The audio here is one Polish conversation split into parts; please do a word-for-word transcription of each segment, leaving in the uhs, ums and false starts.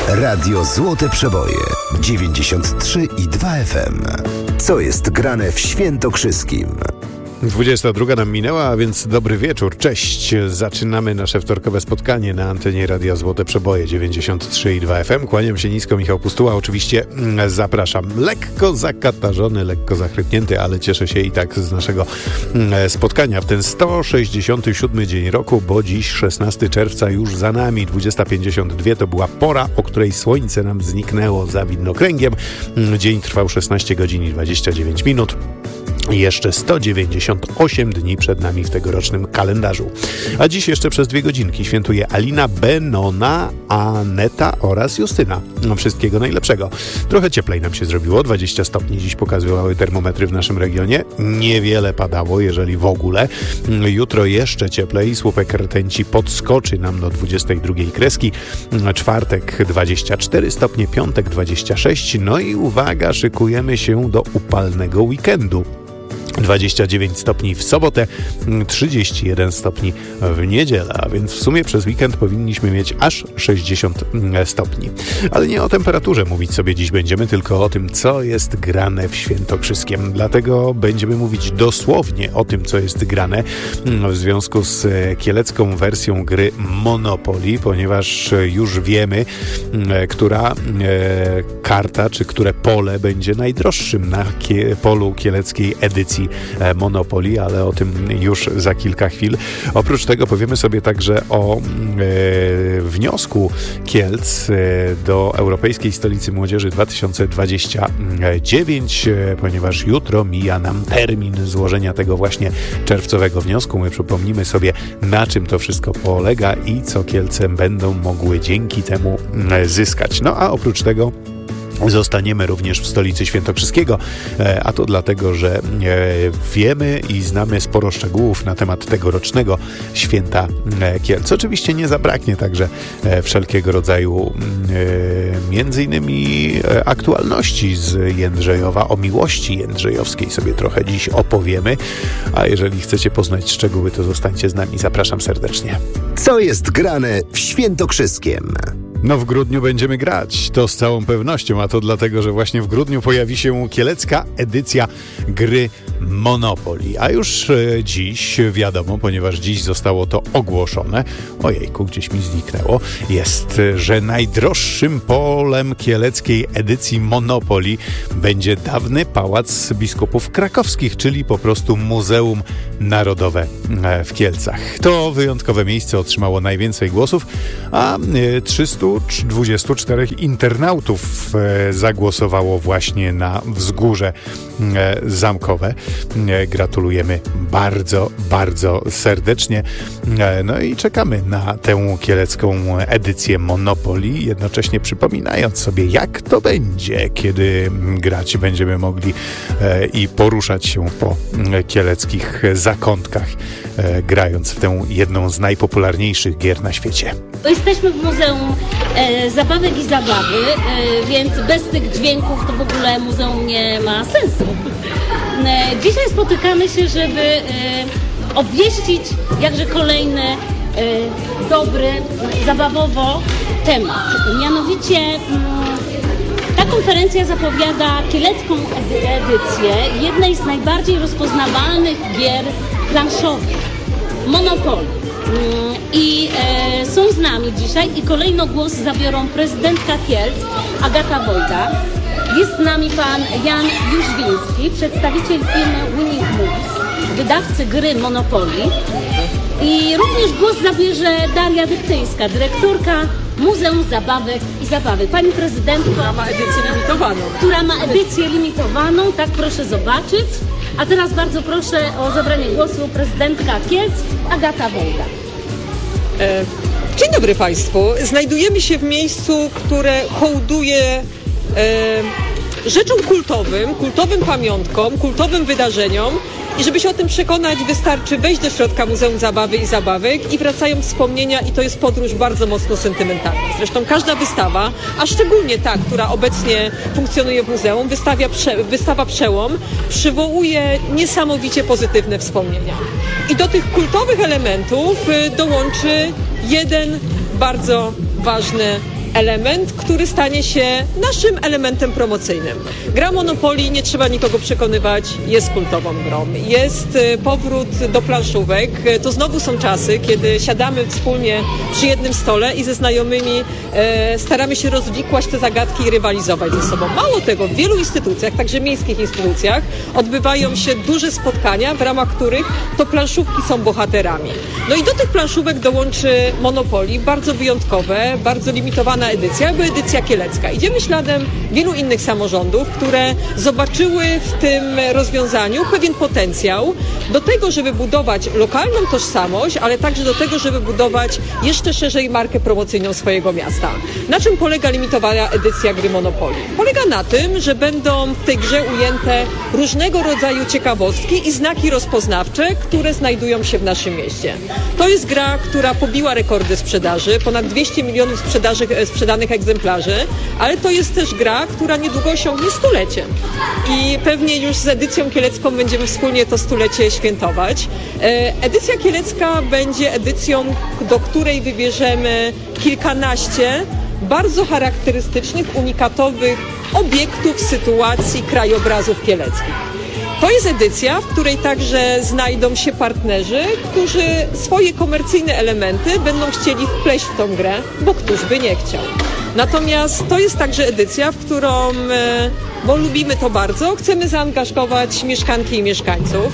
Radio Złote Przeboje dziewięćdziesiąt trzy i dwa F M. Co jest grane w Świętokrzyskim? dwudziesta druga nam minęła, a więc dobry wieczór, cześć. Zaczynamy nasze wtorkowe spotkanie na antenie Radia Złote Przeboje dziewięćdziesiąt trzy i dwa F M. Kłaniam się nisko, Michał Pustuła. Oczywiście zapraszam. Lekko zakatarzony, lekko zachrypnięty, ale cieszę się i tak z naszego spotkania w ten sto sześćdziesiąty siódmy dzień roku, bo dziś szesnastego czerwca już za nami. dwudziesta pięćdziesiąt dwa to była pora, o której słońce nam zniknęło za widnokręgiem. Dzień trwał szesnaście godzin i dwadzieścia dziewięć minut. I jeszcze sto dziewięćdziesiąt osiem dni przed nami w tegorocznym kalendarzu. A dziś jeszcze przez dwie godzinki świętuje Alina, Benona, Aneta oraz Justyna. No, wszystkiego najlepszego. Trochę cieplej nam się zrobiło. dwadzieścia stopni dziś pokazywały termometry w naszym regionie. Niewiele padało, jeżeli w ogóle. Jutro jeszcze cieplej. Słupek rtęci podskoczy nam do dwudziestej drugiej kreski. Czwartek dwadzieścia cztery stopnie, piątek dwadzieścia sześć. No i uwaga, szykujemy się do upalnego weekendu. dwadzieścia dziewięć stopni w sobotę, trzydzieści jeden stopni w niedzielę, a więc w sumie przez weekend powinniśmy mieć aż sześćdziesiąt stopni. Ale nie o temperaturze mówić sobie dziś będziemy, tylko o tym, co jest grane w Świętokrzyskiem. Dlatego będziemy mówić dosłownie o tym, co jest grane w związku z kielecką wersją gry Monopoly, ponieważ już wiemy, która karta, czy które pole będzie najdroższym na kie- polu kieleckiej edycji Monopoly, ale o tym już za kilka chwil. Oprócz tego powiemy sobie także o e, wniosku Kielc e, do Europejskiej Stolicy Młodzieży dwa tysiące dwudziestego dziewiątego, e, ponieważ jutro mija nam termin złożenia tego właśnie czerwcowego wniosku. My przypomnimy sobie, na czym to wszystko polega i co Kielce będą mogły dzięki temu e, zyskać. No a oprócz tego zostaniemy również w stolicy Świętokrzyskiego, a to dlatego, że wiemy i znamy sporo szczegółów na temat tegorocznego święta Kielc. Oczywiście nie zabraknie także wszelkiego rodzaju między innymi aktualności z Jędrzejowa. O miłości jędrzejowskiej sobie trochę dziś opowiemy, a jeżeli chcecie poznać szczegóły, to zostańcie z nami. Zapraszam serdecznie. Co jest grane w Świętokrzyskiem? No w grudniu będziemy grać, to z całą pewnością, a to dlatego, że właśnie w grudniu pojawi się kielecka edycja gry Monopoly. A już e, dziś wiadomo, ponieważ dziś zostało to ogłoszone, ojejku, gdzieś mi zniknęło, jest, że najdroższym polem kieleckiej edycji Monopoly będzie dawny Pałac Biskupów Krakowskich, czyli po prostu Muzeum Narodowe w Kielcach. To wyjątkowe miejsce otrzymało najwięcej głosów, a trzysta dwadzieścia cztery internautów zagłosowało właśnie na wzgórze zamkowe. Gratulujemy bardzo, bardzo serdecznie. No i czekamy na tę kielecką edycję Monopoly, jednocześnie przypominając sobie, jak to będzie, kiedy grać będziemy mogli i poruszać się po kieleckich zakątkach, grając w tę jedną z najpopularniejszych gier na świecie. Jesteśmy w Muzeum e, Zabawek i Zabawy, e, więc bez tych dźwięków to w ogóle muzeum nie ma sensu. E, dzisiaj spotykamy się, żeby e, obwieścić jakże kolejny e, dobry, zabawowo temat. Mianowicie m, ta konferencja zapowiada kielecką edycję jednej z najbardziej rozpoznawalnych gier planszowych, Monopoly. I e, są z nami dzisiaj i kolejno głos zabiorą prezydentka Kielc, Agata Wojda. Jest z nami pan Jan Jóźwiński, przedstawiciel firmy Winning Moves, wydawcy gry Monopoly. I również głos zabierze Daria Dyktyńska, dyrektorka Muzeum Zabawek i Zabawy. Pani prezydentko, która ma edycję limitowaną. Która ma edycję limitowaną, tak proszę zobaczyć. A teraz bardzo proszę o zabranie głosu prezydentka Kielc, Agata Wojda. E, dzień dobry Państwu. Znajdujemy się w miejscu, które hołduje e, rzeczom kultowym, kultowym pamiątkom, kultowym wydarzeniom. I żeby się o tym przekonać, wystarczy wejść do środka Muzeum Zabawy i Zabawek i wracają wspomnienia i to jest podróż bardzo mocno sentymentalna. Zresztą każda wystawa, a szczególnie ta, która obecnie funkcjonuje w muzeum, wystawia prze, wystawa Przełom, przywołuje niesamowicie pozytywne wspomnienia. I do tych kultowych elementów dołączy jeden bardzo ważny element, który stanie się naszym elementem promocyjnym. Gra Monopoly, nie trzeba nikogo przekonywać, jest kultową grą. Jest powrót do planszówek. To znowu są czasy, kiedy siadamy wspólnie przy jednym stole i ze znajomymi e, staramy się rozwikłać te zagadki i rywalizować ze sobą. Mało tego, w wielu instytucjach, także miejskich instytucjach, odbywają się duże spotkania, w ramach których to planszówki są bohaterami. No i do tych planszówek dołączy Monopoly, bardzo wyjątkowe, bardzo limitowana edycja, bo edycja kielecka. Idziemy śladem wielu innych samorządów, które zobaczyły w tym rozwiązaniu pewien potencjał do tego, żeby budować lokalną tożsamość, ale także do tego, żeby budować jeszcze szerzej markę promocyjną swojego miasta. Na czym polega limitowana edycja gry Monopoly? Polega na tym, że będą w tej grze ujęte różnego rodzaju ciekawostki i znaki rozpoznawcze, które znajdują się w naszym mieście. To jest gra, która pobiła rekordy sprzedaży, ponad dwieście milionów sprzedaży, sprzedanych egzemplarzy, ale to jest też gra, która niedługo osiągnie stulecie. I pewnie już z edycją kielecką będziemy wspólnie to stulecie świętować. Edycja kielecka będzie edycją, do której wybierzemy kilkanaście bardzo charakterystycznych, unikatowych obiektów, sytuacji, krajobrazów kieleckich. To jest edycja, w której także znajdą się partnerzy, którzy swoje komercyjne elementy będą chcieli wpleść w tą grę, bo któż by nie chciał. Natomiast to jest także edycja, w którą, bo lubimy to bardzo, chcemy zaangażować mieszkanki i mieszkańców.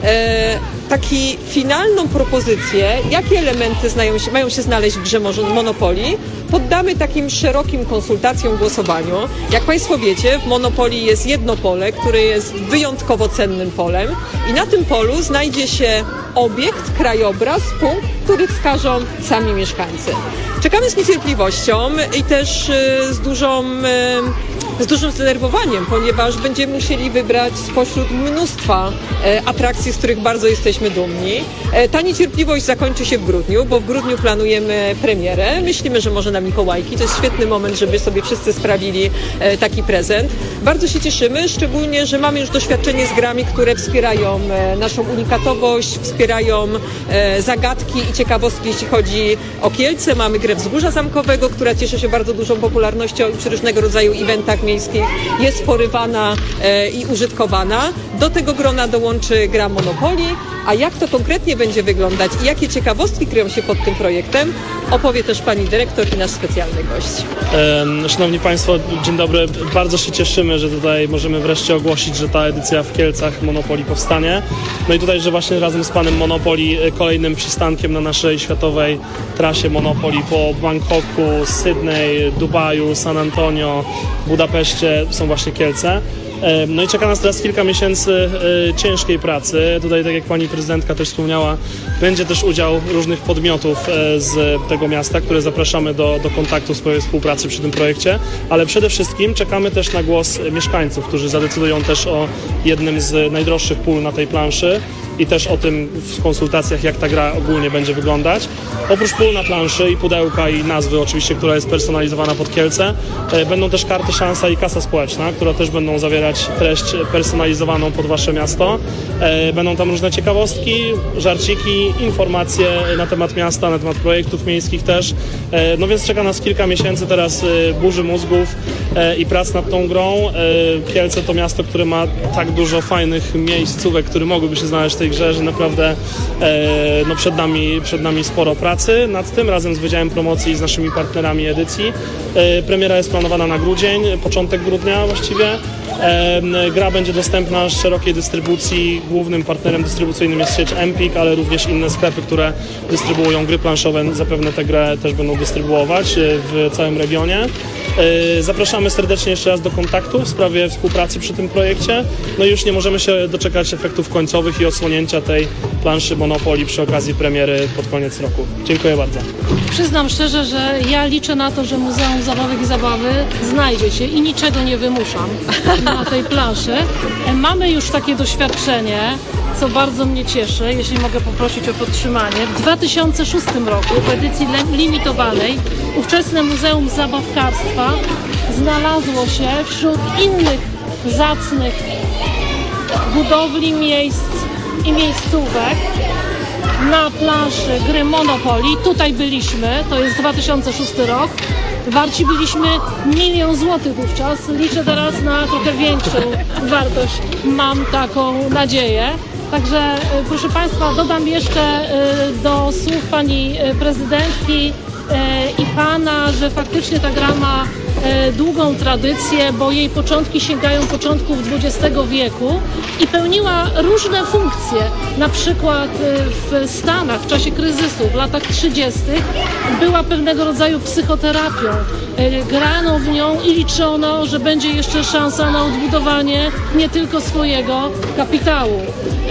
E, taki finalną propozycję, jakie elementy znają się, mają się znaleźć w grze Monopoly, poddamy takim szerokim konsultacjom, głosowaniu. Jak Państwo wiecie, w Monopoly jest jedno pole, które jest wyjątkowo cennym polem i na tym polu znajdzie się obiekt, krajobraz, punkt, który wskażą sami mieszkańcy. Czekamy z niecierpliwością i też y, z dużą... Y, z dużym zdenerwowaniem, ponieważ będziemy musieli wybrać spośród mnóstwa e, atrakcji, z których bardzo jesteśmy dumni. E, ta niecierpliwość zakończy się w grudniu, bo w grudniu planujemy premierę. Myślimy, że może na Mikołajki. To jest świetny moment, żeby sobie wszyscy sprawili e, taki prezent. Bardzo się cieszymy, szczególnie, że mamy już doświadczenie z grami, które wspierają e, naszą unikatowość, wspierają e, zagadki i ciekawostki, jeśli chodzi o Kielce. Mamy grę Wzgórza Zamkowego, która cieszy się bardzo dużą popularnością i przy różnego rodzaju eventach miejskich jest porywana e, i użytkowana. Do tego grona dołączy gra Monopoly, a jak to konkretnie będzie wyglądać i jakie ciekawostki kryją się pod tym projektem, opowie też pani dyrektor i nasz specjalny gość. E, Szanowni Państwo, dzień dobry. Bardzo się cieszymy, że tutaj możemy wreszcie ogłosić, że ta edycja w Kielcach Monopoly powstanie. No i tutaj, że właśnie razem z panem Monopoly kolejnym przystankiem na naszej światowej trasie Monopoly po Bangkoku, Sydney, Dubaju, San Antonio, Budapeszcie są właśnie Kielce. No i czeka nas teraz kilka miesięcy e, ciężkiej pracy. Tutaj, tak jak pani prezydentka też wspomniała, będzie też udział różnych podmiotów e, z tego miasta, które zapraszamy do, do kontaktu, swojej współpracy przy tym projekcie, ale przede wszystkim czekamy też na głos mieszkańców, którzy zadecydują też o jednym z najdroższych pól na tej planszy i też o tym w konsultacjach, jak ta gra ogólnie będzie wyglądać. Oprócz pól na planszy i pudełka i nazwy oczywiście, która jest personalizowana pod Kielce, e, będą też karty szansa i kasa społeczna, które też będą zawierać treść personalizowaną pod wasze miasto. E, będą tam różne ciekawostki, żarciki, informacje na temat miasta, na temat projektów miejskich też. E, no więc czeka nas kilka miesięcy teraz e, burzy mózgów e, i prac nad tą grą. E, Kielce to miasto, które ma tak dużo fajnych miejscówek, które mogłyby się znaleźć w tej grze, że naprawdę e, no przed nami, przed nami sporo pracy nad tym, razem z Wydziałem Promocji i z naszymi partnerami edycji. E, premiera jest planowana na grudzień, początek grudnia właściwie. E, gra będzie dostępna w szerokiej dystrybucji. Głównym partnerem dystrybucyjnym jest sieć Empik, ale również inne sklepy, które dystrybuują gry planszowe, zapewne tę grę też będą dystrybuować w całym regionie. E, zapraszamy serdecznie jeszcze raz do kontaktu w sprawie współpracy przy tym projekcie. No i już nie możemy się doczekać efektów końcowych i odsłonięcia tej planszy Monopoly przy okazji premiery pod koniec roku. Dziękuję bardzo. Przyznam szczerze, że ja liczę na to, że Muzeum Zabawek i Zabawy znajdzie się i niczego nie wymuszam na tej planszy. Mamy już takie doświadczenie, co bardzo mnie cieszy, jeśli mogę poprosić o podtrzymanie. W dwa tysiące szóstym roku w edycji limitowanej ówczesne Muzeum Zabawkarstwa znalazło się wśród innych zacnych budowli, miejsc i miejscówek na planszy gry Monopoly. Tutaj byliśmy, to jest dwa tysiące szósty rok. warci byliśmy milion złotych wówczas. Liczę teraz na trochę większą wartość. Mam taką nadzieję. Także proszę Państwa, dodam jeszcze do słów pani prezydentki i pana, że faktycznie ta gra ma długą tradycję, bo jej początki sięgają początków dwudziestego wieku i pełniła różne funkcje. Na przykład w Stanach w czasie kryzysu w latach trzydziestych była pewnego rodzaju psychoterapią. Grano w nią i liczono, że będzie jeszcze szansa na odbudowanie nie tylko swojego kapitału.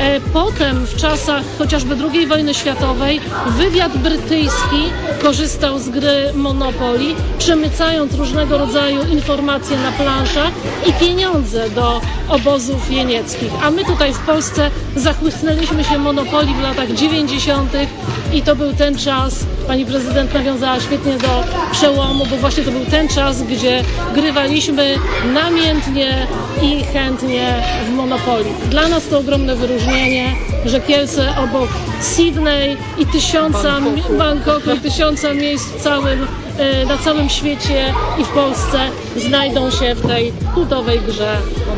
Potem w czasach chociażby drugiej wojny światowej wywiad brytyjski korzystał z gry Monopoly, przemycając różnego rodzaju informacje na planszach i pieniądze do obozów jenieckich. A my tutaj w Polsce zachłysnęliśmy się Monopoly w latach dziewięćdziesiątych i to był ten czas, pani prezydent nawiązała świetnie do przełomu, bo właśnie to był ten czas, gdzie grywaliśmy namiętnie i chętnie w Monopoly. Dla nas to ogromne wyróżnienie, że Kielce obok Sydney i tysiąca Bangkoku, Bangkoku i tysiąca miejsc w całym, na całym świecie i w Polsce znajdą się w tej kultowej grze.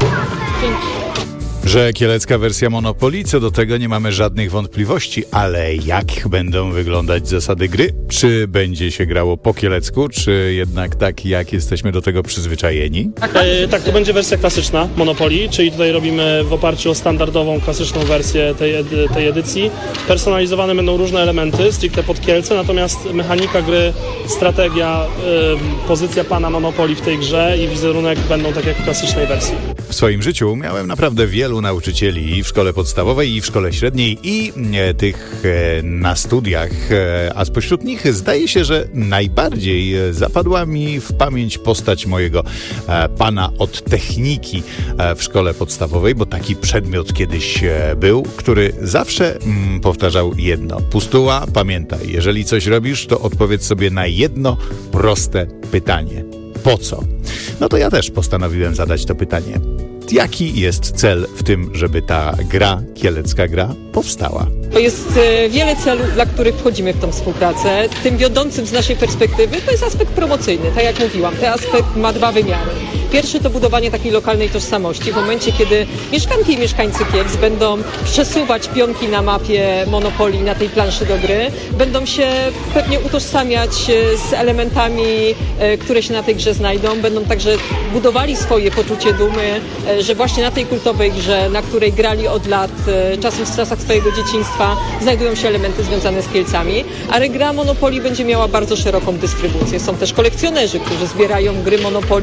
Dzięki. Że kielecka wersja Monopoly, co do tego nie mamy żadnych wątpliwości, ale jak będą wyglądać zasady gry? Czy będzie się grało po kielecku, czy jednak tak, jak jesteśmy do tego przyzwyczajeni? E, tak, to będzie wersja klasyczna Monopoly, czyli tutaj robimy w oparciu o standardową, klasyczną wersję tej, edy, tej edycji. Personalizowane będą różne elementy, stricte pod Kielce, natomiast mechanika gry, strategia, y, pozycja pana Monopoly w tej grze i wizerunek będą tak jak w klasycznej wersji. W swoim życiu miałem naprawdę wielu nauczycieli i w szkole podstawowej, i w szkole średniej, i e, tych e, na studiach, e, a spośród nich zdaje się, że najbardziej e, zapadła mi w pamięć postać mojego e, pana od techniki e, w szkole podstawowej, bo taki przedmiot kiedyś e, był, który zawsze mm, powtarzał jedno. Pustuła, pamiętaj, jeżeli coś robisz, to odpowiedz sobie na jedno proste pytanie. Po co? No to ja też postanowiłem zadać to pytanie. Jaki jest cel w tym, żeby ta gra, kielecka gra, powstała? To jest e, wiele celów, dla których wchodzimy w tą współpracę. Tym wiodącym z naszej perspektywy to jest aspekt promocyjny, tak jak mówiłam. Ten aspekt ma dwa wymiary. Pierwszy to budowanie takiej lokalnej tożsamości. W momencie, kiedy mieszkanki i mieszkańcy Kielc będą przesuwać pionki na mapie Monopoly, na tej planszy do gry, będą się pewnie utożsamiać z elementami, e, które się na tej grze znajdą. Będą także budowali swoje poczucie dumy, e, że właśnie na tej kultowej grze, na której grali od lat, e, czasem w czasach swojego dzieciństwa, znajdują się elementy związane z Kielcami, ale gra Monopoly będzie miała bardzo szeroką dystrybucję. Są też kolekcjonerzy, którzy zbierają gry Monopoly